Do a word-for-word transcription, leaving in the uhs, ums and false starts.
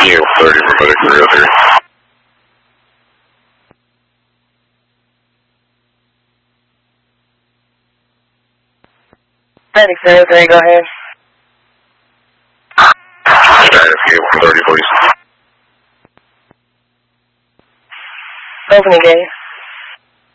Yeah, thirty for medic three oh three. Medic three oh three, go ahead. Status gate one thirty, please. Opening gate.